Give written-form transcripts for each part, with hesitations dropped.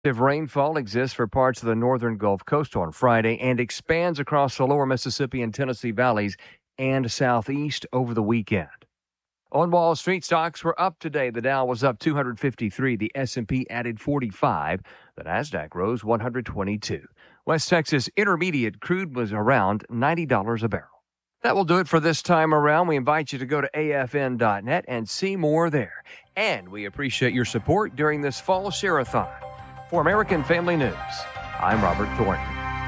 Rainfall exists for parts of the northern Gulf Coast on Friday and expands across the lower Mississippi and Tennessee valleys and southeast over the weekend. On Wall Street, stocks were up today. The Dow was up 253. The S&P added 45. The Nasdaq rose 122. West Texas Intermediate crude was around $90 a barrel. That will do it for this time around. We invite you to go to afn.net and see more there. And we appreciate your support during this fall share-a-thon. For American Family News, I'm Robert Thornton.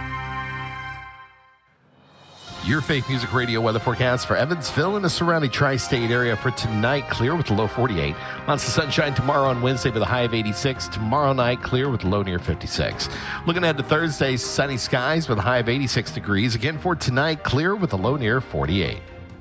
Your Faith Music Radio weather forecast for Evansville and the surrounding tri-state area for tonight. Clear with a low 48. Lots of sunshine tomorrow on Wednesday with a high of 86. Tomorrow night, clear with a low near 56. Looking ahead to Thursday, sunny skies with a high of 86 degrees. Again for tonight, clear with a low near 48.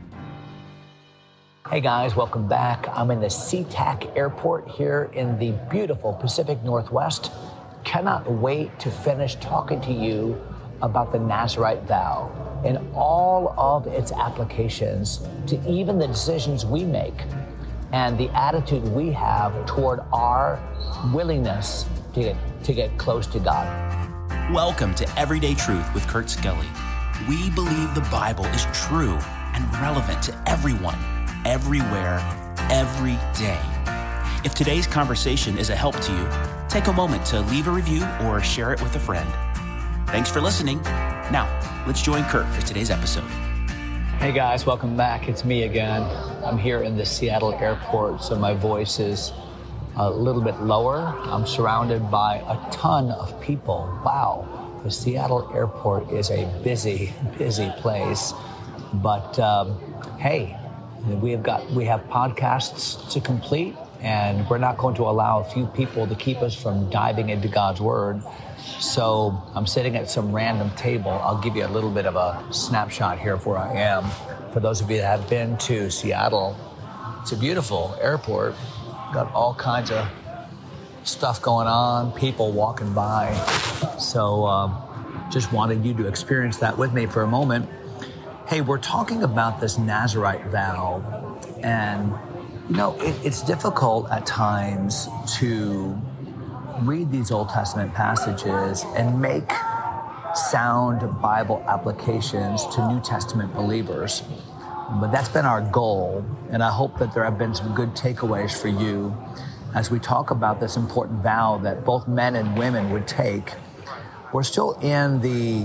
Hey guys, welcome back. I'm in the SeaTac Airport here in the beautiful Pacific Northwest. Cannot wait to finish talking to you about the Nazarite vow and all of its applications to even the decisions we make and the attitude we have toward our willingness to get close to God. Welcome to Everyday Truth with Kurt Skelly. We believe the Bible is true and relevant to everyone, everywhere, every day. If today's conversation is a help to you, take a moment to leave a review or share it with a friend. Thanks for listening. Now, let's join Kurt for today's episode. Hey guys, welcome back. It's me again. I'm here in the Seattle airport, so my voice is a little bit lower. I'm surrounded by a ton of people. Wow, the Seattle airport is a busy, busy place. But hey, we have podcasts to complete, and we're not going to allow a few people to keep us from diving into God's Word. So I'm sitting at some random table. I'll give you a little bit of a snapshot here of where I am. For those of you that have been to Seattle, it's a beautiful airport. Got all kinds of stuff going on, people walking by. So just wanted you to experience that with me for a moment. Hey, we're talking about this Nazarite vow, and you know, it's difficult at times to read these Old Testament passages and make sound Bible applications to New Testament believers. But that's been our goal, and I hope that there have been some good takeaways for you as we talk about this important vow that both men and women would take. We're still in the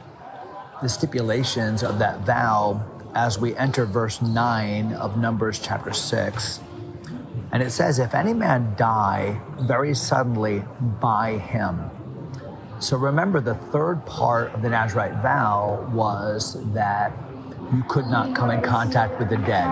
stipulations of that vow as we enter verse 9 of Numbers chapter 6. And it says, if any man die very suddenly by him. So remember, the third part of the Nazarite vow was that you could not come in contact with the dead.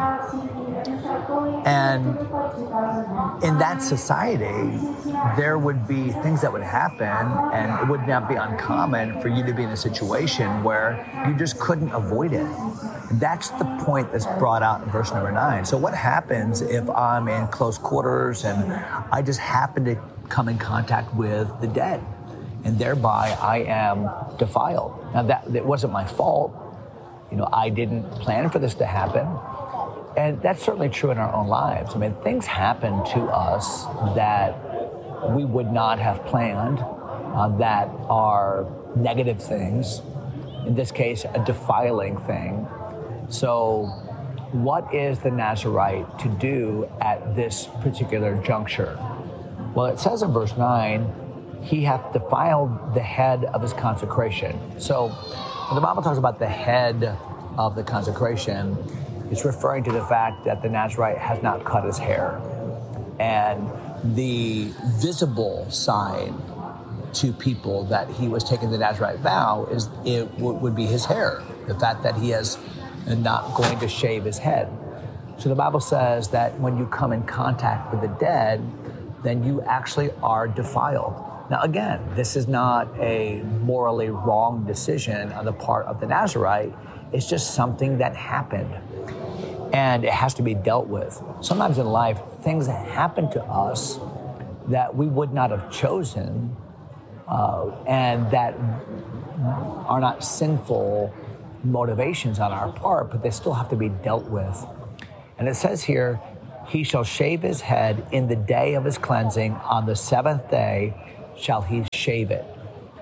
And in that society, there would be things that would happen, and it would not be uncommon for you to be in a situation where you just couldn't avoid it. That's the point that's brought out in verse number 9. So what happens if I'm in close quarters and I just happen to come in contact with the dead, and thereby I am defiled? Now that it wasn't my fault. You know, I didn't plan for this to happen. And that's certainly true in our own lives. I mean, things happen to us that we would not have planned, that are negative things. In this case, a defiling thing. So what is the Nazarite to do at this particular juncture? Well, it says in verse 9, he hath defiled the head of his consecration. So when the Bible talks about the head of the consecration, it's referring to the fact that the Nazarite has not cut his hair. And the visible sign to people that he was taking the Nazarite vow would be his hair, the fact that he is not going to shave his head. So the Bible says that when you come in contact with the dead, then you actually are defiled. Now again, this is not a morally wrong decision on the part of the Nazarite. It's just something that happened, and it has to be dealt with. Sometimes in life, things happen to us that we would not have chosen, and that are not sinful motivations on our part, but they still have to be dealt with. And it says here, he shall shave his head in the day of his cleansing. On the seventh day shall he shave it.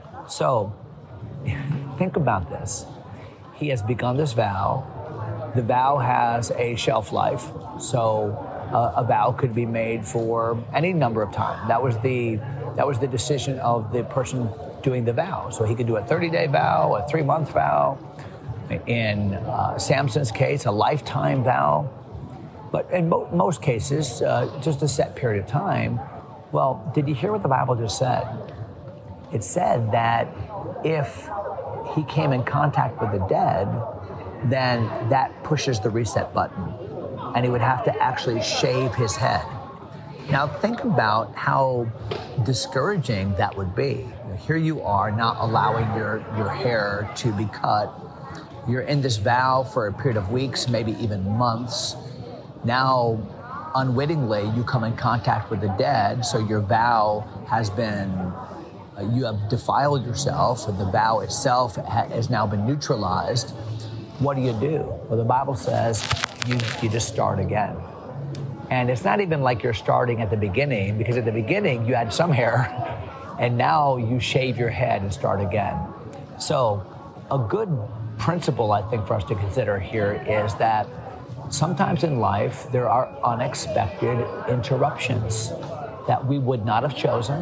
So think about this. He has begun this vow. The vow has a shelf life. So a vow could be made for any number of time. That was the decision of the person doing the vow. So he could do a 30-day vow, a 3-month vow. In Samson's case, a lifetime vow. But in most cases, just a set period of time. Well, did you hear what the Bible just said? It said that if he came in contact with the dead, then that pushes the reset button, and he would have to actually shave his head. Now think about how discouraging that would be. Here you are not allowing your hair to be cut. You're in this vow for a period of weeks, maybe even months. Now, unwittingly, you come in contact with the dead, so your vow has been, you have defiled yourself, and the vow itself has now been neutralized. What do? Well, the Bible says you just start again. And it's not even like you're starting at the beginning, because at the beginning you had some hair, and now you shave your head and start again. So a good principle, I think, for us to consider here is that sometimes in life there are unexpected interruptions that we would not have chosen,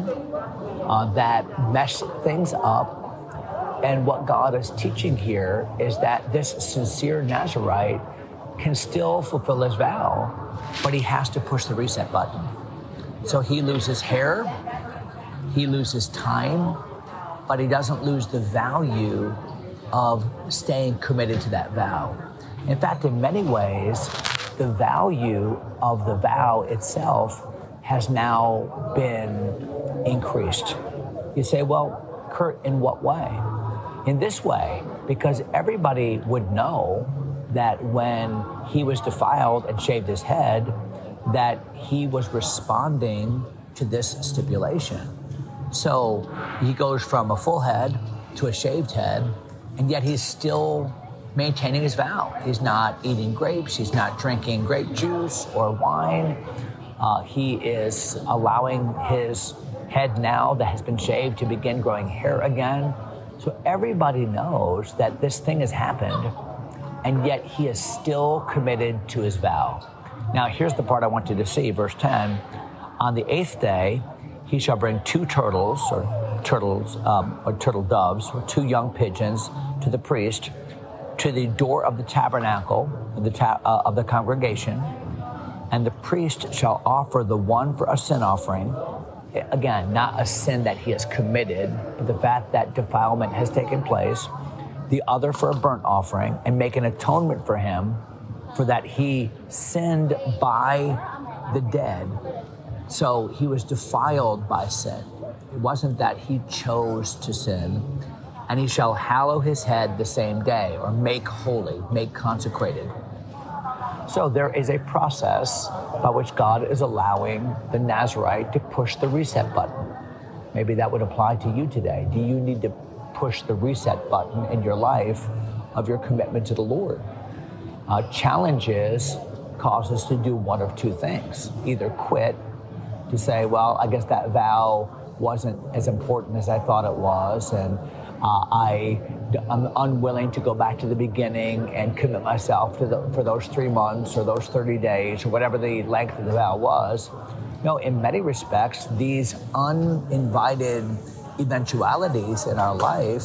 that mess things up. And what God is teaching here is that this sincere Nazirite can still fulfill his vow, but he has to push the reset button. So he loses hair, he loses time, but he doesn't lose the value of staying committed to that vow. In fact, in many ways, the value of the vow itself has now been increased. You say, well, Kurt, in what way? In this way, because everybody would know that when he was defiled and shaved his head, that he was responding to this stipulation. So he goes from a full head to a shaved head, and yet he's still maintaining his vow. He's not eating grapes, he's not drinking grape juice or wine. He is allowing his head now that has been shaved to begin growing hair again. So everybody knows that this thing has happened, and yet he is still committed to his vow. Now, here's the part I want you to see, verse 10. On the 8th day, he shall bring 2 turtles, or turtle doves, or 2 young pigeons to the priest, to the door of the tabernacle of the congregation, and the priest shall offer the one for a sin offering. Again, not a sin that he has committed, but the fact that defilement has taken place. The other for a burnt offering, and make an atonement for him, for that he sinned by the dead. So he was defiled by sin. It wasn't that he chose to sin. And he shall hallow his head the same day, or make holy, make consecrated. So there is a process by which God is allowing the Nazirite to push the reset button. Maybe that would apply to you today. Do you need to push the reset button in your life of your commitment to the Lord? Challenges cause us to do one of 2 things. Either quit, to say, well, I guess that vow wasn't as important as I thought it was, and I'm unwilling to go back to the beginning and commit myself for those 3 months or those 30 days or whatever the length of the vow was. No, in many respects, these uninvited eventualities in our life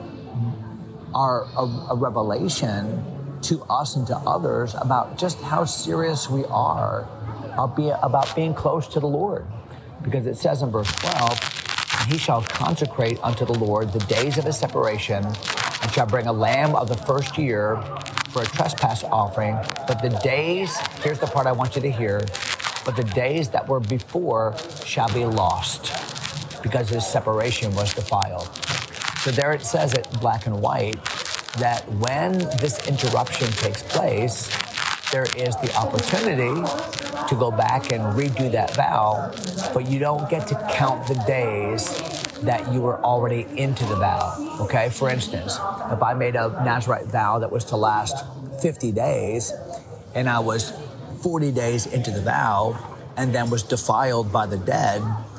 are a revelation to us and to others about just how serious we are about being close to the Lord. Because it says in verse 12, he shall consecrate unto the Lord the days of his separation, and shall bring a lamb of the first year for a trespass offering. But the days, here's the part I want you to hear, but the days that were before shall be lost, because his separation was defiled. So there it says it black and white, that when this interruption takes place, there is the opportunity to go back and redo that vow, but you don't get to count the days that you were already into the vow, okay? For instance, if I made a Nazirite vow that was to last 50 days, and I was 40 days into the vow, and then was defiled by the dead,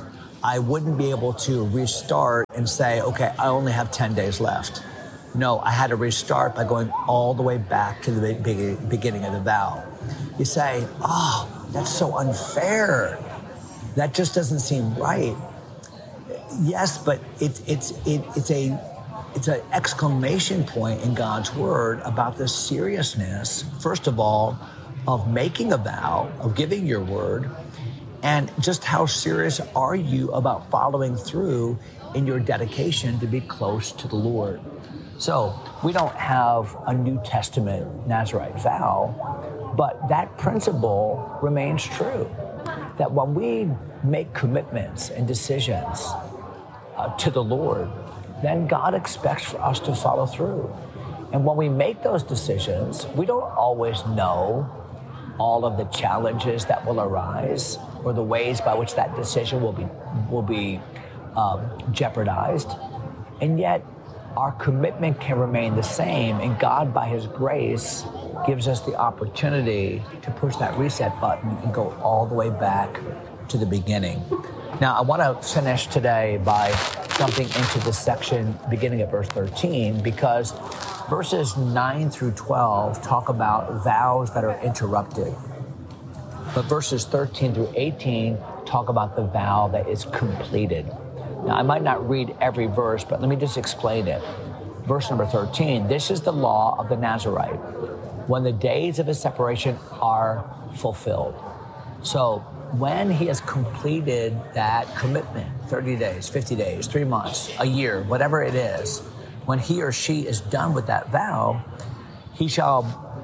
I wouldn't be able to restart and say, okay, I only have 10 days left. No, I had to restart by going all the way back to the beginning of the vow. You say, oh, that's so unfair. That just doesn't seem right. Yes, but it's an exclamation point in God's word about the seriousness, first of all, of making a vow, of giving your word, and just how serious are you about following through in your dedication to be close to the Lord. So we don't have a New Testament Nazirite vow, but that principle remains true, that when we make commitments and decisions to the Lord, then God expects for us to follow through. And when we make those decisions, we don't always know all of the challenges that will arise or the ways by which that decision will be jeopardized. And yet, our commitment can remain the same, and God, by His grace, gives us the opportunity to push that reset button and go all the way back to the beginning. Now, I want to finish today by jumping into this section beginning at verse 13, because verses 9 through 12 talk about vows that are interrupted. But verses 13 through 18 talk about the vow that is completed. Now, I might not read every verse, but let me just explain it. Verse number 13, this is the law of the Nazirite, when the days of his separation are fulfilled. So when he has completed that commitment, 30 days, 50 days, 3 months, a year, whatever it is, when he or she is done with that vow, he shall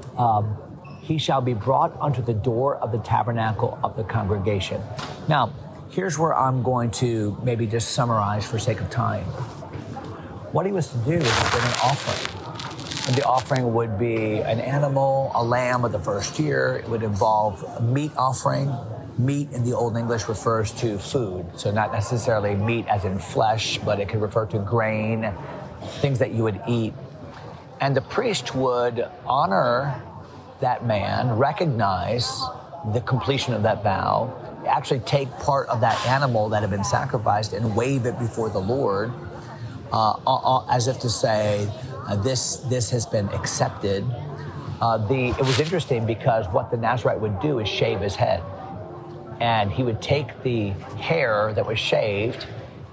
be brought unto the door of the tabernacle of the congregation. Now, here's where I'm going to maybe just summarize for sake of time. What he was to do is to bring an offering. And the offering would be an animal, a lamb of the first year. It would involve a meat offering. Meat in the Old English refers to food. So not necessarily meat as in flesh, but it could refer to grain, things that you would eat. And the priest would honor that man, recognize the completion of that vow, actually take part of that animal that had been sacrificed and wave it before the Lord, as if to say, this has been accepted. It was interesting because what the Nazirite would do is shave his head. And he would take the hair that was shaved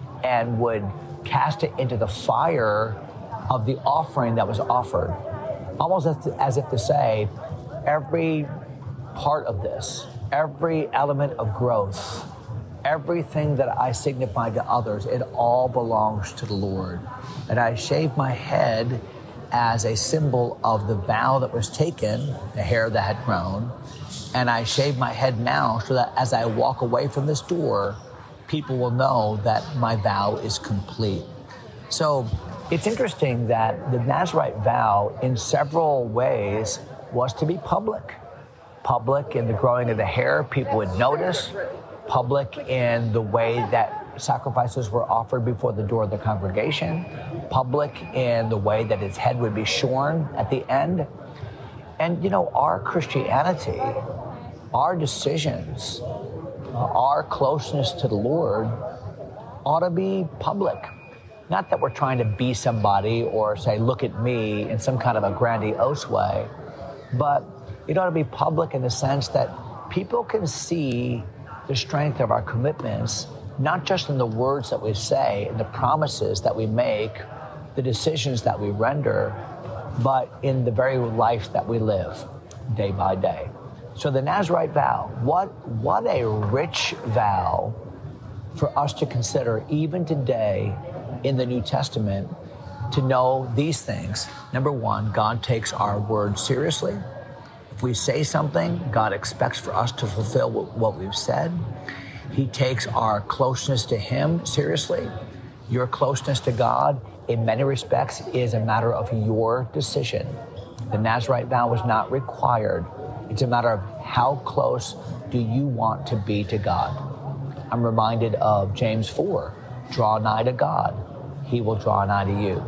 and would cast it into the fire of the offering that was offered. Almost as if to say, every part of this, every element of growth, everything that I signify to others, it all belongs to the Lord. And I shave my head as a symbol of the vow that was taken, the hair that had grown, and I shave my head now so that as I walk away from this door, people will know that my vow is complete. So it's interesting that the Nazirite vow in several ways was to be public. Public in the growing of the hair, people would notice. Public in the way that sacrifices were offered before the door of the congregation. Public in the way that his head would be shorn at the end. And, you know, our Christianity, our decisions, our closeness to the Lord ought to be public. Not that we're trying to be somebody or say, look at me in some kind of a grandiose way, but it ought to be public in the sense that people can see the strength of our commitments, not just in the words that we say, in the promises that we make, the decisions that we render, but in the very life that we live day by day. So the Nazirite vow, what a rich vow for us to consider even today in the New Testament, to know these things. Number one, God takes our word seriously. If we say something, God expects for us to fulfill what we've said. He takes our closeness to Him seriously. Your closeness to God, in many respects, is a matter of your decision. The Nazirite vow was not required. It's a matter of how close do you want to be to God. I'm reminded of James 4, draw nigh to God, He will draw nigh to you.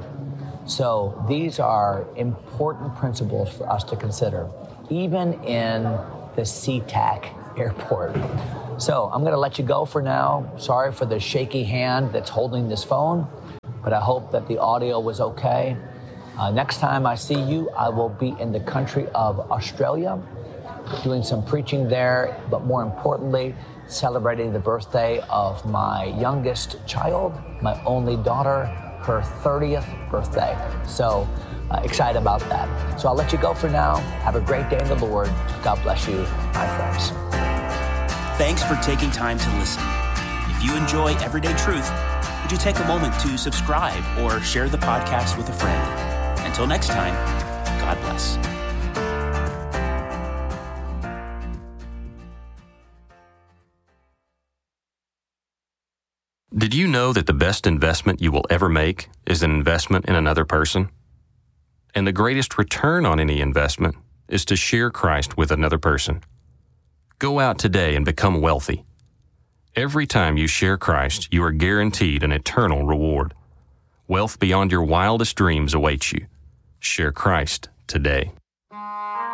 So these are important principles for us to consider, even in the SeaTac airport. So I'm going to let you go for now. Sorry for the shaky hand that's holding this phone, but I hope that the audio was okay. Next time I see you, I will be in the country of Australia, doing some preaching there, but more importantly, celebrating the birthday of my youngest child, my only daughter, her 30th birthday. So excited about that. So I'll let you go for now. Have a great day in the Lord. God bless you, my friends. Thanks for taking time to listen. If you enjoy Everyday Truth, would you take a moment to subscribe or share the podcast with a friend? Until next time, God bless. Did you know that the best investment you will ever make is an investment in another person? And the greatest return on any investment is to share Christ with another person. Go out today and become wealthy. Every time you share Christ, you are guaranteed an eternal reward. Wealth beyond your wildest dreams awaits you. Share Christ today.